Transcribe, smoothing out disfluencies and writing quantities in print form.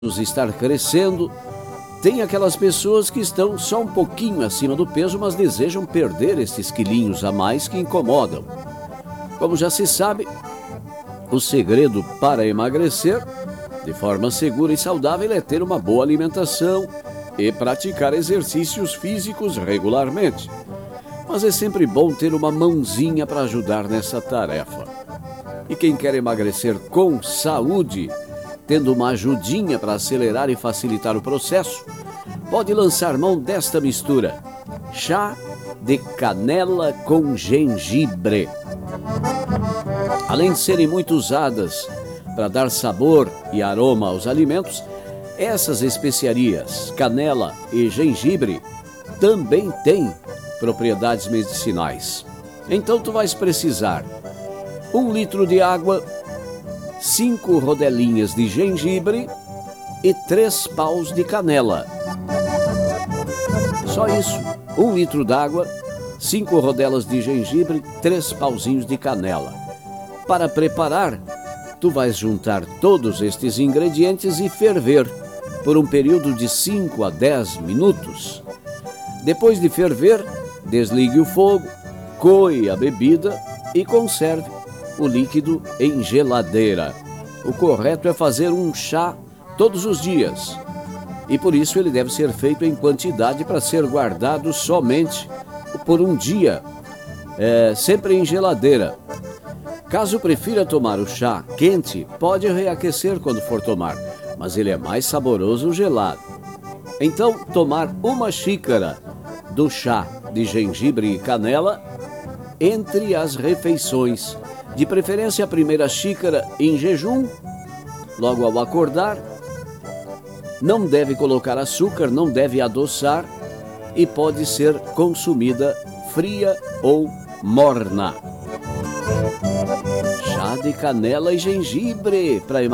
estar crescendo, tem aquelas pessoas que estão só um pouquinho acima do peso, mas desejam perder estes quilinhos a mais que incomodam. Como já se sabe, o segredo para emagrecer de forma segura e saudável é ter uma boa alimentação e praticar exercícios físicos regularmente. Mas é sempre bom ter uma mãozinha para ajudar nessa tarefa. E quem quer emagrecer com saúde, tendo uma ajudinha para acelerar e facilitar o processo, pode lançar mão desta mistura: chá de canela com gengibre. Além de serem muito usadas para dar sabor e aroma aos alimentos, essas especiarias, canela e gengibre, também têm propriedades medicinais. Então tu vais precisar 1 litro de água, 5 rodelinhas de gengibre e 3 paus de canela. Só isso, 1 litro d'água, 5 rodelas de gengibre, 3 pauzinhos de canela. Para preparar, tu vais juntar todos estes ingredientes e ferver por um período de 5 a 10 minutos. Depois de ferver, desligue o fogo, coe a bebida e conserve o líquido em geladeira. O correto é fazer um chá todos os dias e por isso ele deve ser feito em quantidade para ser guardado somente por um dia, sempre em geladeira. Caso prefira tomar o chá quente, pode reaquecer quando for tomar, mas ele é mais saboroso gelado. Então, tomar 1 xícara do chá de gengibre e canela entre as refeições. De preferência a primeira xícara em jejum, logo ao acordar. Não deve colocar açúcar, não deve adoçar e pode ser consumida fria ou morna. Chá de canela e gengibre para